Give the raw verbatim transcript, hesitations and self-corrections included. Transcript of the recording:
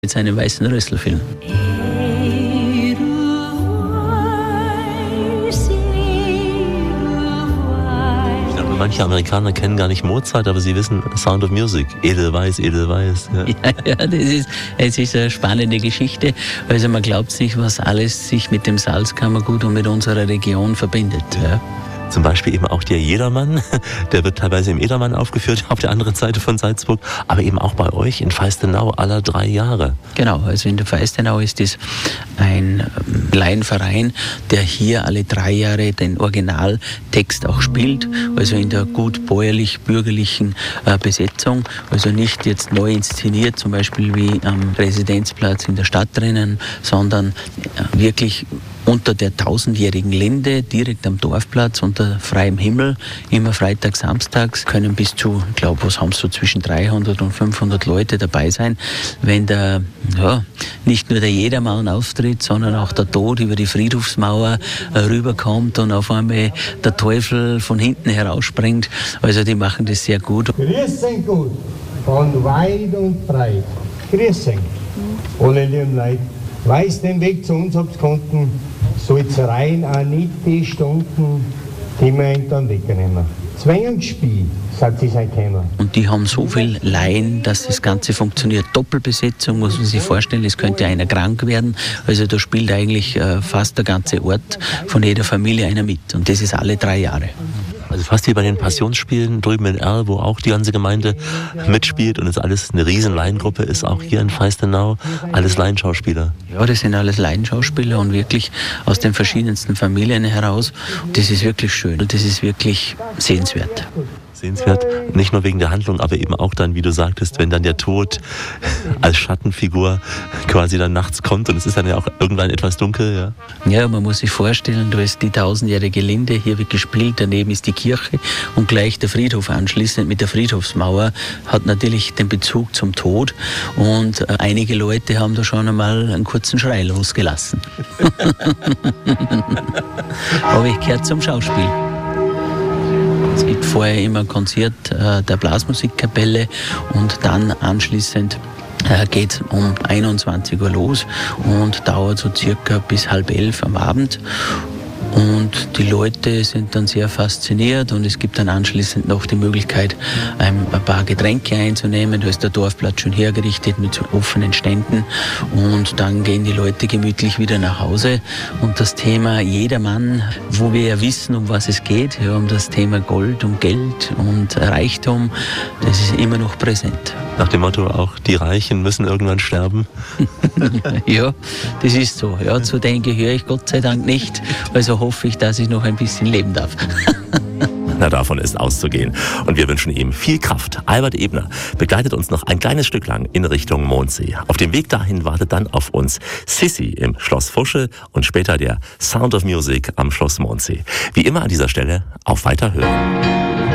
mit seinem weißen Rösselfilm. Manche Amerikaner kennen gar nicht Mozart, aber sie wissen Sound of Music. Edelweiß, Edelweiß. Ja, ja, ja das, ist, das ist eine spannende Geschichte. Also man glaubt nicht, was alles sich mit dem Salzkammergut und mit unserer Region verbindet. Ja. Zum Beispiel eben auch der Jedermann, der wird teilweise im Edermann aufgeführt, auf der anderen Seite von Salzburg, aber eben auch bei euch in Feistenau aller drei Jahre. Genau, also in der Feistenau ist es ein Laienverein, der hier alle drei Jahre den Originaltext auch spielt, also in der gut bäuerlich-bürgerlichen äh, Besetzung, also nicht jetzt neu inszeniert, zum Beispiel wie am Residenzplatz in der Stadt drinnen, sondern äh, wirklich unter der tausendjährigen Linde, direkt am Dorfplatz, unter freiem Himmel, immer freitags, samstags, können bis zu, ich glaube, was haben so zwischen dreihundert und fünfhundert Leute dabei sein, wenn der, ja, nicht nur der Jedermann auftritt, sondern auch der Tod über die Friedhofsmauer äh, rüberkommt und auf einmal der Teufel von hinten herausspringt. Also die machen das sehr gut. Grüß euch gut, von weit und breit. Grüß euch, alle lieben Leute. Weiß den Weg zu uns habt konnten, soll's rein auch nicht die Stunden, die wir ihn dann wegnehmen. Zwängenspiel, sagt sie sein Thema. Und die haben so viel Laien, dass das Ganze funktioniert. Doppelbesetzung, muss man sich vorstellen, es könnte einer krank werden. Also da spielt eigentlich äh, fast der ganze Ort von jeder Familie einer mit. Und das ist alle drei Jahre. Also fast wie bei den Passionsspielen drüben in Erl, wo auch die ganze Gemeinde mitspielt und es alles eine riesen Laiengruppe ist, auch hier in Feistenau, alles Laienschauspieler. Ja, das sind alles Laienschauspieler und wirklich aus den verschiedensten Familien heraus. Das ist wirklich schön und das ist wirklich sehenswert. Sehenswert, nicht nur wegen der Handlung, aber eben auch dann, wie du sagtest, wenn dann der Tod als Schattenfigur quasi dann nachts kommt und es ist dann ja auch irgendwann etwas dunkel. Ja, ja, man muss sich vorstellen, da ist die tausendjährige Linde, hier wird gespielt, daneben ist die Kirche und gleich der Friedhof anschließend mit der Friedhofsmauer hat natürlich den Bezug zum Tod und äh, einige Leute haben da schon einmal einen kurzen Schrei losgelassen. Aber ich gehöre zum Schauspiel. Es gibt vorher immer ein Konzert äh, der Blasmusikkapelle und dann anschließend äh, geht es um einundzwanzig Uhr los und dauert so circa bis halb elf am Abend. Und die Leute sind dann sehr fasziniert und es gibt dann anschließend noch die Möglichkeit, ein paar Getränke einzunehmen. Da ist der Dorfplatz schön hergerichtet mit so offenen Ständen und dann gehen die Leute gemütlich wieder nach Hause. Und das Thema Jedermann, wo wir ja wissen, um was es geht, ja, um das Thema Gold und Geld und Reichtum, das ist immer noch präsent. Nach dem Motto, auch die Reichen müssen irgendwann sterben? Ja, das ist so. Ja, zu denen gehöre ich Gott sei Dank nicht. Also hoffe ich, dass ich noch ein bisschen leben darf. Na, davon ist auszugehen. Und wir wünschen ihm viel Kraft. Albert Ebner begleitet uns noch ein kleines Stück lang in Richtung Mondsee. Auf dem Weg dahin wartet dann auf uns Sissi im Schloss Fuschel und später der Sound of Music am Schloss Mondsee. Wie immer an dieser Stelle auf Weiterhören.